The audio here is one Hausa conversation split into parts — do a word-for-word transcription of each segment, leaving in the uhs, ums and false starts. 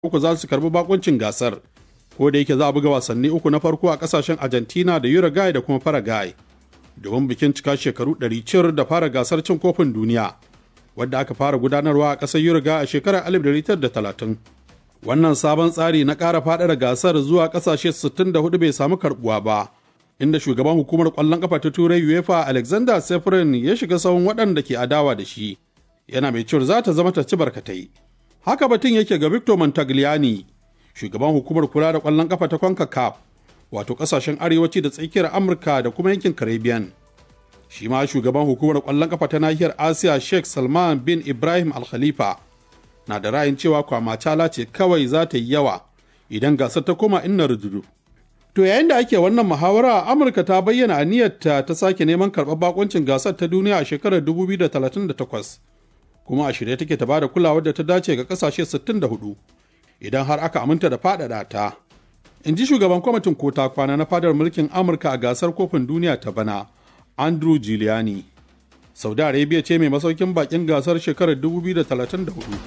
uku za su karbi bakuncin gasar, ko da yake za a buga wasanni uku na farko a kasashen Argentina da Uruguay da kuma Paraguay domin bikin cika shekaru ɗari cir da fara gasar cin kofin duniya wadda aka fara gudanarwa a ƙasar Uruguay a shekarar alif ɗari tara da talatin. Wannan sabon tsari na ƙara faɗaɗa gasar zuwa ƙasashe sittin da hudu bai samu karɓuwa ba, inda shugaban hukumar ƙwallon ƙafa ta Turai UEFA Alexander Seferin ya shiga sahun waɗanda ke adawa da shi, yana mai cewar za ta zama ta ci barkatai. Haka batun yake ga Victor Montagliani, shugaban hukumar kula da ƙwallon ƙafa ta CONCACAF, wato ƙasashen arewaci da tsakiyar Amurka da kuma yankin Caribbean. Shi ma shugaban hukumar ƙwallon ƙafa ta nahiyar Asiya Sheikh Salman bin Ibrahim Al Khalifa na da ra'ayin cewa kwamacala ce kawai za ta yi yawa idan gasar ta koma inna rududu. To yayin da ake wannan muhawara, Amurka ta bayyana aniyarta ta sake neman karɓar bakuncin gasar ta duniya a shekarar dubu biyu da talatin da takwas, kuma a shirye take ta bada kulawar da ta dace ga ƙasashe sittin da hudu idan har aka aminta da faɗaɗa ta. In ji shugaban kwamitin kota kwana na fadar mulkin Amurka a gasar kofin duniya ta bana, Andrew Giuliani. Saudi Arabia ce mai masaukin bakin gasar shekarar dubu biyu da talatin da hudu.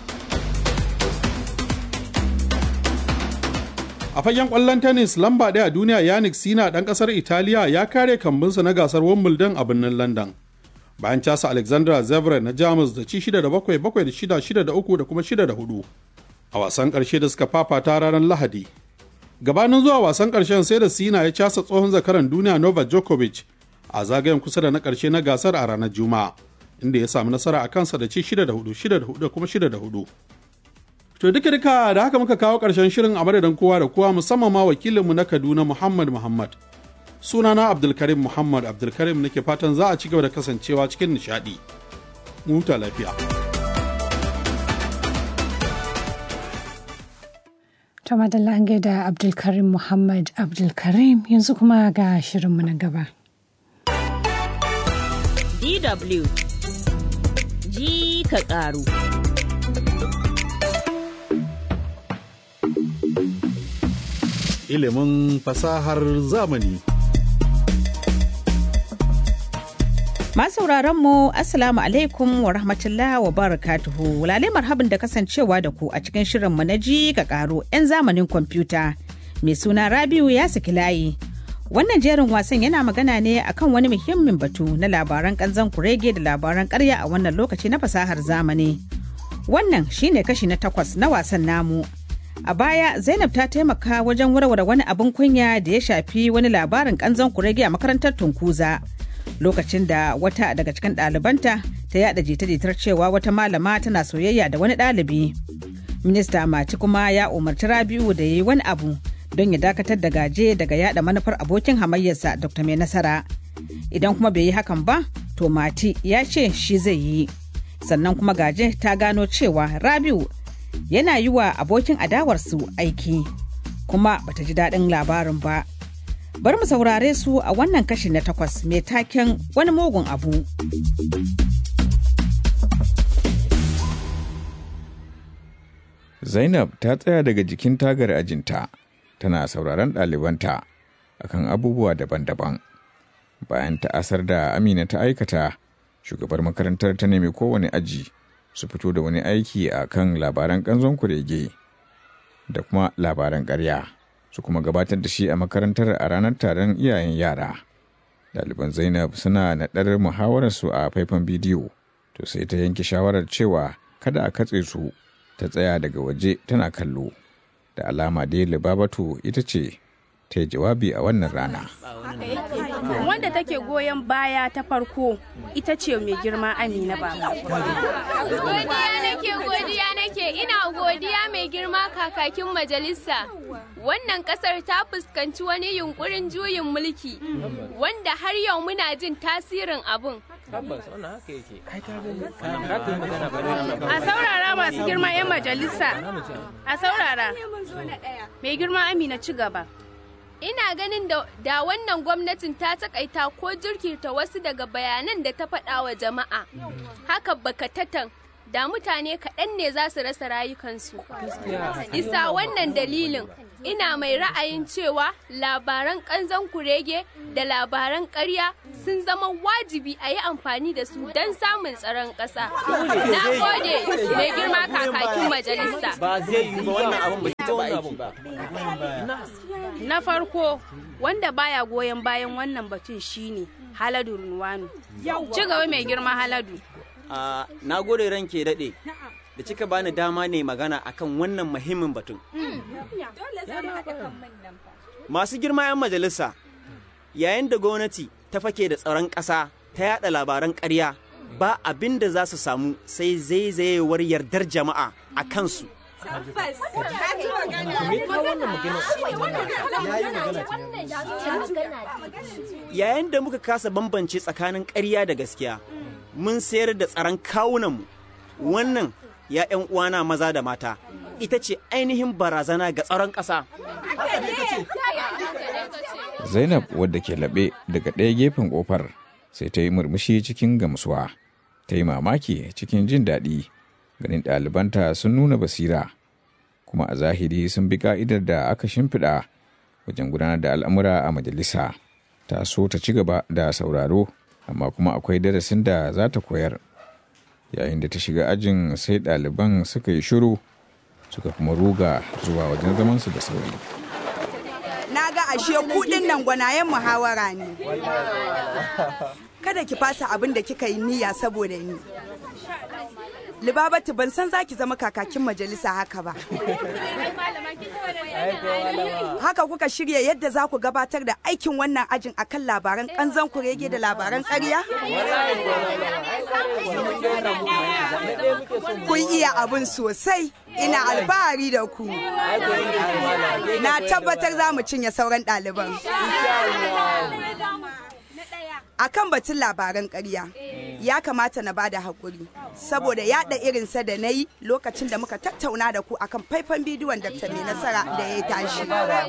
A fagen ƙwallon tennis, lamba ɗaya a duniya Yannick Sinner ɗan ƙasar Italiya ya kare kambinsa na gasar Wimbledon a birnin London, bayan casa Alexandra Zverev na Jamus da ci shida da bakwai, bakwai da shida, shida da uku da kuma shida da hudu a wasan ƙarshe da suka fafata ranar Lahadi. Gabanin zuwa wasan ƙarshen sai da Sinner ya casa tsohon zakaran duniya Novak Djokovic a zagayen kusa da na ƙarshe na gasar a ranar Juma'a, inda ya samu nasara a kansa da ci shida da hudu, shida da hudu da kuma shida da hudu. To duka duka da haka muka kawo ƙarshen shirin a madadin kowa da kowa, musamman ma wakilinmu na Kaduna Muhammad Muhammad. Sunana Abdulkarim Muhammad Abdulkarim nake fatan za a ci gaba da kasancewa cikin nishaɗi. Mu huta lafiya. To madalla an gaida Abdulkarim Muhammad Abdulkarim, yanzu kuma ga shirinmu na gaba. D W ji ka ƙaru. Ilimin fasahar zamani. Masauraran mu Assalamu alaikum wa rahmatullahi wa barakatuhu. Lalai marhaban da kasancewa da ku a cikin shirinmu na ji ka karo 'yan zamanin kwamfuta. Mai suna Rabiu ya saki layi. Wannan jerin wasan yana magana ne akan wani muhimmin batu na labaran kanzon kurege da labaran ƙarya a wannan lokaci na fasahar zamani. Wannan shine kashi na takwas na wasan namu. A baya Zainab ta taimaka wajen warware wani abin kunya da ya shafi wani labarin kanzon kurege a makarantar Tunkuza. Lokacin da wata daga cikin ɗalibanta ta yada jita-jitar cewa wata malama tana soyayya da wani ɗalibi. Minista Mati kuma ya umarci Rabiu da ya yi wani abu don ya dakatar da Gaje daga yada manufar abokin hamayyarsa Dokta Mai Nasara. Idan kuma bai yi hakan ba, to Mati ya ce shi zai yi. Sannan kuma Gaje ta gano cewa Rabiu yana yi wa abokin adawarsu aiki, kuma bata ji daɗin labarin ba. Bari mu saurare su a wannan kashi na takwas mai taken wani mugun abu. Zainab ta tsaya daga jikin tagar ajinta, tana sauraron ɗalibanta akan abubuwa daban-daban. Bayan ta'asar da Amina ta aikata, shugabar makarantar ta nemi kowane aji su fito da wani aiki a kan labaran ƙanzon kurege da kuma labaran ƙarya, su kuma gabatar da shi a makarantar a ranar taron iyayen yara. Ɗaliban Zainab suna naɗar muhawararsu a faifan bidiyo, to sai ta yanke shawarar cewa kada a katse su, ta tsaya daga waje tana kallo. Da alama dai Libabatu ita ce ta yi jawabi a wannan rana. Wanda take goyon baya ta farko ita ce mai girma Amina Baba. Godiya nake godiya nake ina godiya mai girma kakakin majalisa. Wannan kasar ta fuskanci wani yunkurin juyin mulki wanda har yau muna jin tasirin abun. A saurara masu girma 'yan majalisa. A saurara. Mai girma Amina ci gaba. Ina ganin da, da wannan gwamnatin ta takaita ko jirkita wasu daga bayanan da ta faɗa wa jama'a. Haka bakatatan da mutane kaɗan ne za su rasa rayukansu. Isa wannan dalilin, ina mai ra'ayin cewa labaran ƙanzon kurege da labaran ƙarya sun zama wajibi a yi amfani da su don samun tsaron ƙasa. Na gode mai girma kakakin majalisa. Ba zai yi ba wannan abin ba taɓa aiki ba. Na farko wanda baya goyon bayan wannan batun shine Haladu Runwanu. Ci gaba mai girma Haladu. Na gode ranke daɗe da kika bani dama ne magana akan wannan muhimmin batun. Masu girma 'yan majalisa, yayin da gwamnati ta fake da tsaron ƙasa ta yada labaran ƙarya, ba abin da za su samu sai zaizayewar yardar jama'a a kansu. Yayin da muka kasa bambance tsakanin ƙarya da gaskiya, mun sayar da tsaron kawunanmu. Wannan ya 'yan uwana maza da mata, ita ce ainihin barazana ga tsaron ƙasa. Zainab wadda ke laɓe daga ɗaya gefen ƙofar sai ta yi murmushi cikin gamsuwa, ta yi mamaki cikin jin daɗi ganin ɗalibanta sun nuna basira kuma a zahiri sun bi ka'idar da aka shimfiɗa wajen gudanar da al'amura a majalisa. Ta so ta ci gaba da sauraro, amma kuma akwai darasin da za ta koyar. Yayin da ta shiga ajin sai ɗaliban suka yi shiru suka kuma ruga zuwa wajen zamansu da sauri. Na ga ashe kuɗin nan gwanayen muhawara ne. Kada ki fasa abin da kika yi niyya saboda ni. Libabatu, ban san zaki zama kakakin majalisa haka ba. Haka kuka shirya yadda za ku gabatar da aikin wannan ajin akan labaran ƙanzon kurege da labaran ƙarya? Kun iya abin sosai, ina alfahari da ku. Na tabbatar za mu cinye sauran ɗaliban. A kan batun labaran ƙarya, ya kamata na bada haƙuri, saboda yaɗa irinsa da na yi lokacin da muka tattauna da ku akan faifan bidiyon Dakta Mai Nasara da ya tashi.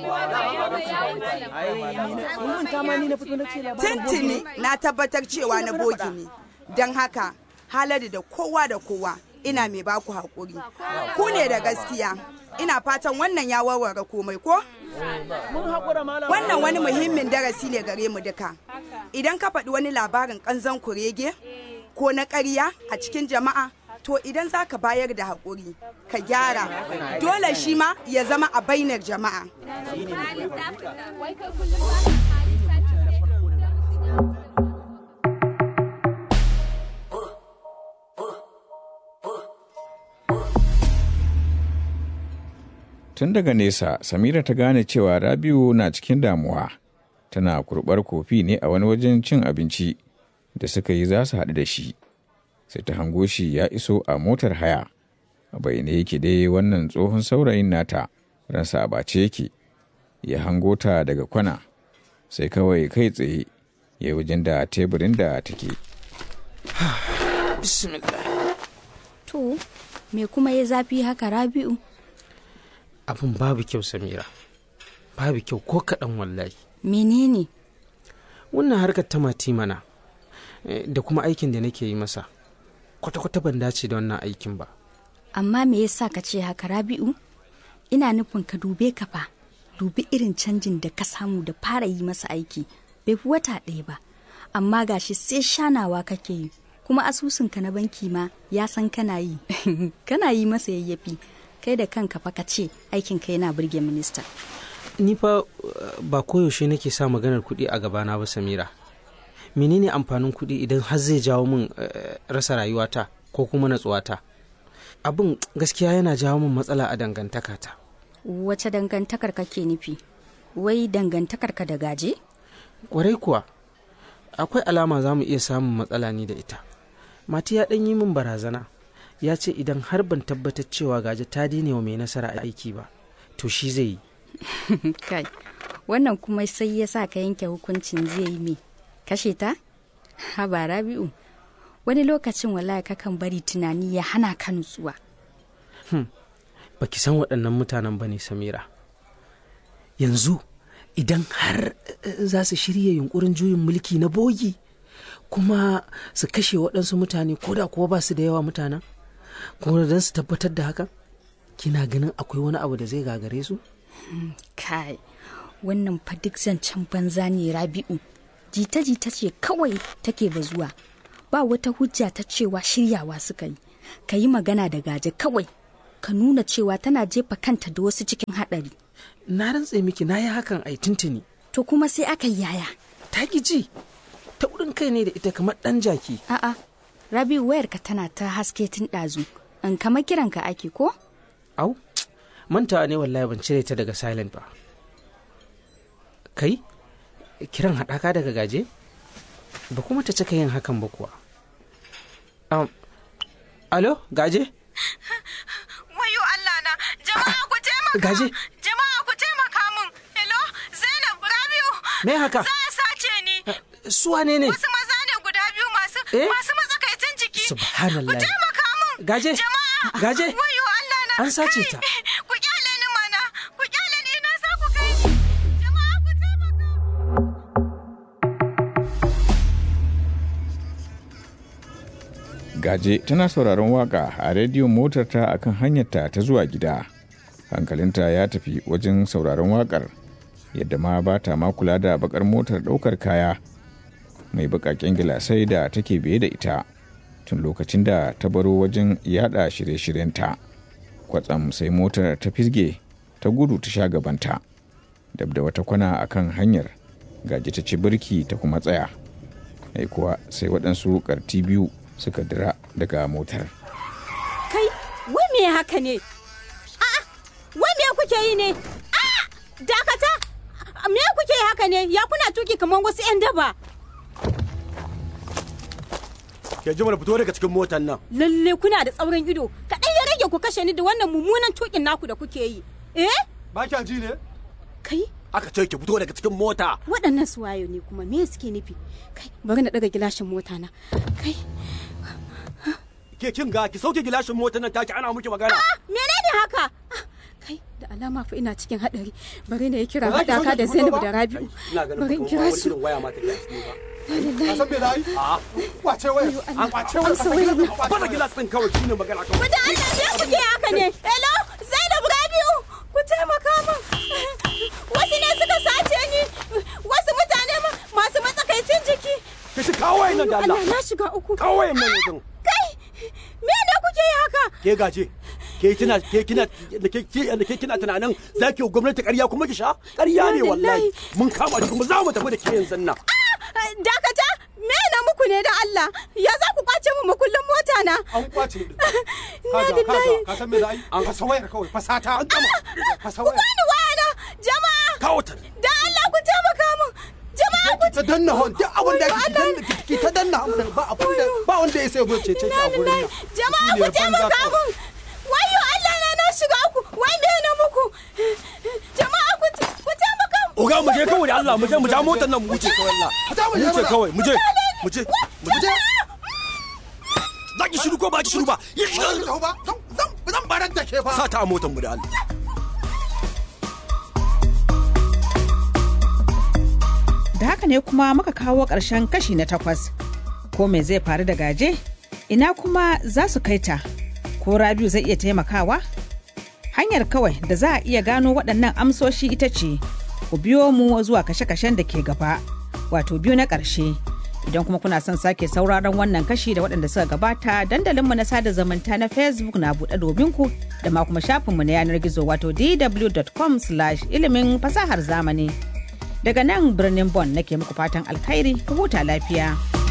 Tintini na tabbatar cewa na bogi ne, don haka Haladu da kowa da kowa ina mai baku haƙuri. Ku ne da gaskiya, ina fatan wannan ya warware komai ko? Wannan wani muhimmin darasi ne gare mu duka. Idan ka faɗi wani labarin ƙanzon kurege ko na ƙarya a cikin jama'a, to idan za ka bayar da haƙuri, ka gyara. Dole shi ma ya zama a bainar jama'a. Tun daga nesa, Samira ta gane cewa Rabiu na cikin damuwa. Tana kurɓar kofi ne a wani wajen cin abinci da suka yi za su haɗu da shi. Sai ta hango shi ya iso a motar haya. A bayyane yake dai wannan tsohon saurayin nata, ransa a bace yake. Ya hango ta daga kwana, sai kawai kai tsaye ya yi wajen da teburin da take. Bismillah. To, me kuma ya zafi haka Rabi'u? Abin babu kyau Samira, babu kyau ko kaɗan wallahi. Menene? Wannan harkar ta mati mana da kuma aikin da nake yi masa, kwata-kwata ban dace da wannan aikin ba. Amma me yasa ka ce haka Rabi'u? Ina nufin ka dube ka fa, dubi irin canjin da ka samu da fara yi masa aiki, bai fi wata ɗaya ba, amma gashi sai shanawa kake yi, kuma asusunka na banki ma ya san kana yi, kana yi masa yayyafi. Kai da kanka fa ka ce aikin ka yana burge minista. Ni fa ba koyaushe nake sa maganar kuɗi a gabana ba Samira. Menene amfanin kuɗi idan har zai jawo min rasa rayuwata ko kuma natsuwata? Abin gaskiya yana jawo min matsala a dangantakata. Wace dangantakar kake nufi? Wai dangantakar ka da gaje? Kwarai kuwa, akwai alama za mu iya samun matsala ni da ita. Mati ya ɗan yi min barazana. Ya ce idan har ban tabbatar cewa gaje ta daina wa Mai Nasara aiki ba, to shi zai yi. Kai, wannan kuma sai ya sa ka yanke hukuncin zai yi me? Kashe ta? Haba Rabi'u, wani lokacin wallahi kakan bari tunani ya hana ka nutsuwa. Hmm, baki san waɗannan mutanen ba ne Samira. Yanzu idan har za su shirya yunkurin juyin mulki na bogi, kuma su kashe waɗansu mutane ko da kuwa ba su da yawa mutanen, kuma don su tabbatar da hakan, kina ganin akwai wani abu da zai gagare su? Kai, wannan fa duk zancen banza ne Rabi'u. jita-jita ce kawai take bazuwa, ba wata hujja ta cewa shiryawa suka yi. Ka yi magana da Gaje kawai, ka nuna cewa tana jefa kanta da wasu cikin haɗari. Na rantse miki na yi hakan ai tuntuni. To kuma sai aka yi yaya? Ta ki ji, ta wurin kai ne da ita kamar ɗan jaki. A'a, Rabi wayarka tana ta haske tun ɗazu, in kama kiranka ake ko? Au, mantawa ne wallahi ban cire ta daga silent ba. Kai, kiran haɗaka daga Gaje? Ba kuma ta cika yin hakan ba kuwa. Um, alo, Gaje? Wayo Allah na, jama'a ku taimaka. Gaje? Jama'a ku taimaka min. Hello, Zainab, Rabiu. Me haka? Za a sace ni. Su wane ne? Wasu maza ne guda biyu masu eh? masu matsakaicin jiki. Subhanallah. Ku taimaka min. Gaje? Jama'a. Gaje? Wayo Allah na. An sace ta. Ku kyale ni mana. Ku kyale ni ina sa ku kai ni. Jama'a ku taimaka. Gaje tana sauraron waka a rediyon motarta akan hanyarta ta zuwa gida. Hankalinta ya tafi wajen sauraron wakar, yadda ma ba ta ma kula da bakar motar daukar kaya mai bakaken gilasai da take biye da ita tun lokacin da ta baro wajen yada shirye-shiryenta. Kwatsam sai motar ta fisge ta gudu ta sha gabanta. Dab da wata kwana akan hanyar, Gaje ta ci birki ta kuma tsaya. Ai kuwa sai waɗansu ƙarti biyu suka dira daga motar. Kai, wai me haka ne? A'a, wai me kuke yi ne? A'a, dakata! Me kuke yi haka ne? Ya kuna tuki kamar wasu 'yan daba. Ke ji mana fito daga cikin motar nan. Lalle kuna da tsaurin ido. Kaɗai ya rage ku kashe ni da wannan mummunan tukin naku da kuke yi. Eh? Ba kya ji ne? Kai? Aka ce ki fito daga cikin mota. Waɗannan su wayo ne kuma me suke nufi? Kai, bari na ɗaga gilashin mota na. Kai. Ke kin ga ki sauke gilashin motar nan taki ana miki magana. Ah, menene haka? Kai, da alama fa ina cikin hadari. Bari na yi kira haɗaka da Zainab da Rabi'u. Bari in kira su. Waya ma take a cikin ba. Ka san me dai? A kwace waya. An kwace waya. Ba gilas din kawai shine magana kawai. Ku da Allah me kuke haka ne? Hello, Zainab, Rabi'u. Ku taimaka min. Wasu ne suka sace ni. Wasu mutane masu matsakaicin jiki. Ki kawo wayan nan da Allah. Allah na shiga uku. Kawo wayan nan yanzu. Kai, me ne kuke yi haka? Ke Gaje. Ke kina ke kina ke ke kina tunanin zaki yi gwamnati ƙarya kuma ki sha? Ƙarya ne wallahi. Mun kama ki kuma za mu tafi da ke yanzu nan. Dakata, me na muku ne da Allah? Ya za ku kwace mu makullin mota na? An kwace. Kaga kaga ka san me za a yi? An fasa wayar kawai fasata an gama. Fasa wayar. Ku bani waya na, jama'a. Kawo ta. Da Allah ku taimaka min. Jama'a ku ta danna hon duk abin da ki ta danna ba abin da ba wanda ya sai go cece ki a gurin nan. Jama'a ku taimaka min. Wayo Allah na na shiga ku. Wai me na muku? Jama'a ku ku taimaka min. Oga mu je kawai da Allah mu je mu ja motar nan mu wuce kawai Allah. Mu wuce kawai mu je mu je mu je. Zaki shiru ko ba ki shiru ba? Yi shiru ba. Zan zan barar da ke fa. Sa ta motar mu da Allah. Da haka ne kuma muka kawo ƙarshen kashi na takwas. Ko me zai faru da Gaje? Ina kuma za su kai ta? Ko Rabiu zai iya taimakawa? Hanyar kawai da za a iya gano waɗannan amsoshi ita ce, ku biyo mu zuwa kashe-kashen da ke gaba, wato biyu na ƙarshe. Idan kuma kuna son sake sauraron wannan kashi da waɗanda suka gabata, dandalinmu na sada zumunta na Facebook na buɗe domin ku, da ma kuma shafinmu na yanar gizo wato d w dot com slash ilimin fasahar zamani. Daga nan birnin Bon nake muku fatan alkhairi, ku huta lafiya.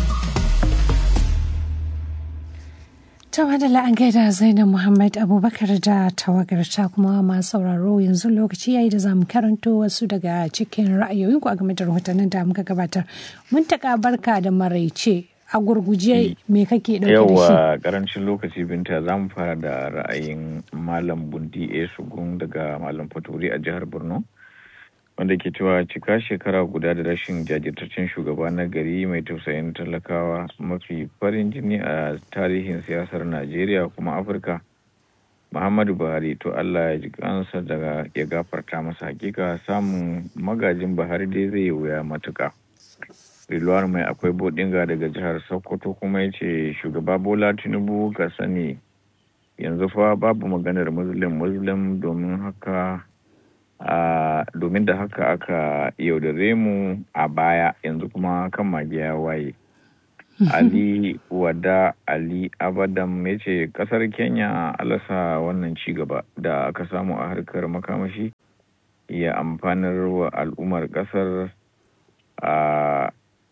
Tawa da la'an gaida Zainab Muhammad Abubakar da tawagarta kuma masu sauraro yanzu lokaci yayi da zamu karanto wasu daga cikin ra'ayoyinku a game da rahotannin da muka gabatar. Mun taka barka da maraice a gurguje me kake dauke da shi? Yawa karancin lokaci Binta zamu fara da ra'ayin Malam Bundi A Sugun daga Malam Faturi a jihar Borno. Wanda ke cewa cika shekara guda da rashin jajirtaccen shugaba na gari mai tausayin talakawa mafi farin jini a tarihin siyasar Najeriya kuma Afirka, Muhammadu Buhari, to Allah ya ji kansa daga ya gafarta masa. Hakika samun magajin Buhari dai zai wuya matuka. Rilwar mai akwai bodinga daga jihar Sokoto kuma ya ce shugaba Bola Tinubu ka sani yanzu fa babu maganar muslim muslim domin haka Uh, domin da haka aka yaudare mu a baya, yanzu kuma kan magiya waye. Ali Wada Ali Abadam ya ce kasar Kenya alasa wannan cigaba da aka samu a harkar makamashi ya amfanar wa al'ummar kasar uh,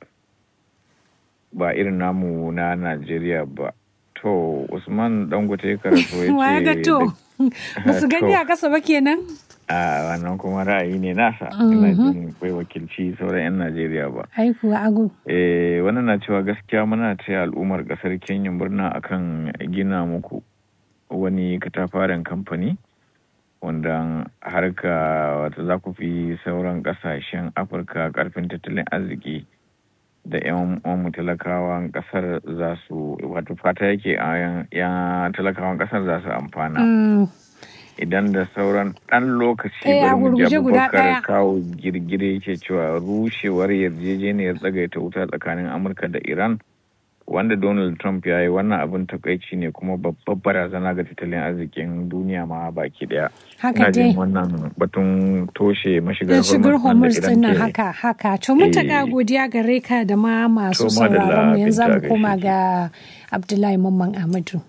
ba irin namu na Najeriya ba. To Usman Dangote karatu ya ce to ba su gani a kasa ba kenan. a wannan kuma ra'ayi ne nasa, ina jin bai wakilci sauran 'yan Najeriya ba. Ai kuwa agu. Eh, wannan na cewa gaskiya muna taya al'ummar kasar Kenya murna akan gina muku wani katafaren kamfani wanda harka wata za ku fi sauran kasashen Afirka karfin tattalin arziki da 'yan mu talakawan kasar za su, wato fata yake a 'yan talakawan kasar za su amfana. Idan da sauran ɗan lokaci bari mu ji Abubakar kawo girgire yake cewa rushewar yarjejeniyar tsagaita wuta tsakanin Amurka da Iran wanda Donald Trump ya yi, wannan abin takaici ne kuma babbar barazana ga tattalin arzikin duniya ma baki daya. Haka dai. Wannan batun toshe mashigar Hormuz din nan haka haka. To mun taka godiya gare ka da ma masu sauraron mu, yanzu mu koma ga Abdullahi Mamman Ahmadu.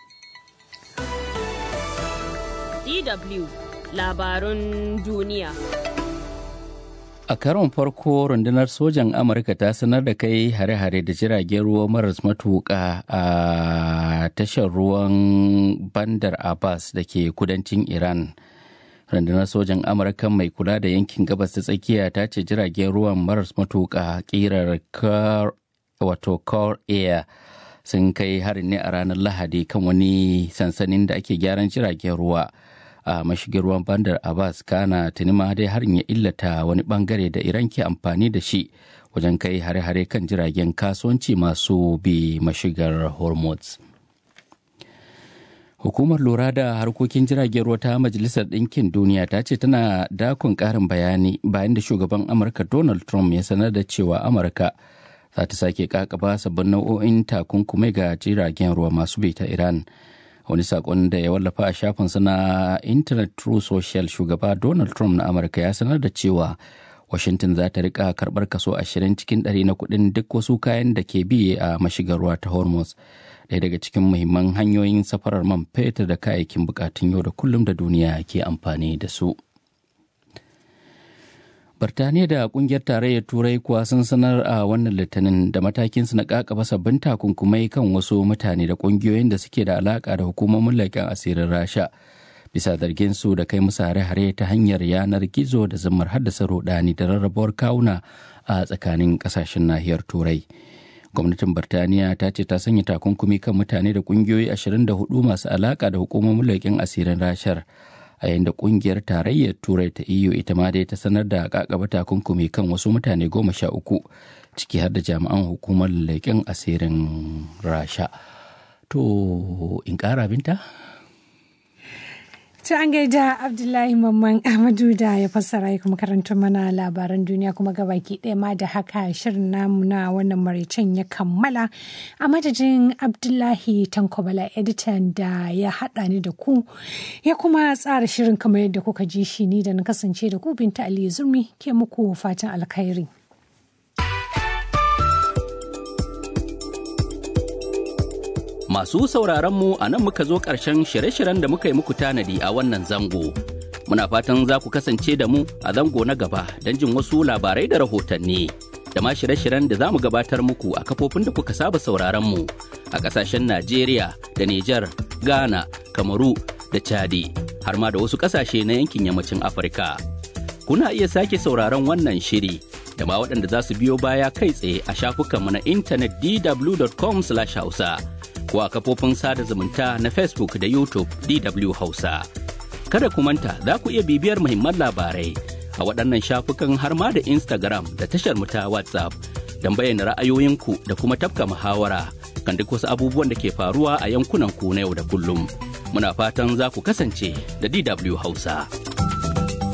D W labarun duniya. A karon farko rundunar sojan Amurka ta sanar da kai hare-hare da jiragen ruwa maras matuƙa a tashar ruwan Bandar Abbas da ke kudancin Iran. Rundunar sojan Amurka mai kula da yankin gabas ta tsakiya ta ce jiragen ruwan maras matuƙa ƙirar wato Core Air sun kai harin ne a ranar Lahadi kan wani sansanin da ake gyaran jiragen ruwa a mashigin ruwan Bandar Abbas. Kana tuni ma dai harin ya illata wani bangare da Iran ke amfani da shi wajen kai hare-hare kan jiragen kasuwanci masu bi mashigar Hormuz. Hukumar lura da harkokin jiragen ruwa ta Majalisar Ɗinkin Duniya ta ce tana dakon ƙarin bayani bayan da shugaban Amurka Donald Trump ya sanar da cewa Amurka za ta sake kakaba sabbin nau'o'in takunkumai ga jiragen ruwa masu bi ta Iran. Wani sakon da ya wallafa a shafinsa na Internet True Social, shugaba Donald Trump na Amurka ya sanar da cewa Washington za ta rika karbar kaso ashirin cikin ɗari na kuɗin duk wasu kayan da ke bi a mashigar ruwa ta Hormuz, ɗaya daga cikin muhimman hanyoyin safarar man fetur da kayayyakin bukatun yau da kullum da duniya ke amfani da su. Birtaniya da kungiyar tarayyar Turai kuwa sun sanar a wannan litinin da matakinsu na kakaba sabbin takunkumai kan wasu mutane da kungiyoyin da suke da alaka da hukumomin leƙen asirin Rasha bisa zargin su da kai musu hare-hare ta hanyar yanar gizo da zammar haddasa rudani da rarrabuwar kawuna a tsakanin kasashen nahiyar Turai. Gwamnatin Birtaniya ta ce ta sanya takunkumi kan mutane da kungiyoyi ashirin da hudu masu alaka da hukumomin leƙen asirin Rashar, a yayin da kungiyar tarayyar Turai ta E U ita ma dai ta sanar da kakaba takunkumi kan wasu mutane goma sha uku ciki har da jami'an hukumar leƙen asirin Rasha. To in ƙara binta? To an gaida Abdullahi Mamman Ahmadu da ya fassara ya kuma karanta mana labaran duniya, kuma gabaki ɗaya ma da haka shirin namu na wannan maraicen ya kammala. A madadin Abdullahi Tankobala editan da ya haɗa ni da ku ya kuma tsara shirin kamar yadda kuka ji shi, ni da na kasance da ku Binta Ali Zurmi ke muku fatan alkhairi. Masu sauraronmu a nan muka zo ƙarshen shirye-shiryen da muka yi muku tanadi a wannan zango. Muna fatan za ku kasance da mu a zango na gaba don jin wasu labarai da rahotanni da ma shirye-shiryen da za mu gabatar muku a kafofin da kuka saba sauraronmu a ƙasashen Najeriya da Nijar, Ghana, Kamaru da Chadi, har ma da wasu ƙasashe na yankin yammacin Afirka. Kuna iya sake sauraron wannan shiri da ma waɗanda za su biyo baya kai tsaye a shafukanmu na intanet d w dot com slash hausa. ko a kafofin sada zumunta na Facebook da YouTube D W Hausa. Kada ku manta za ku iya bibiyar muhimman labarai a waɗannan shafukan har ma da Instagram da tashar mu ta WhatsApp don bayyana ra'ayoyinku da kuma tafka muhawara kan duk wasu abubuwan da ke faruwa a yankunan ku na yau da kullum. Muna fatan za ku kasance da D W Hausa.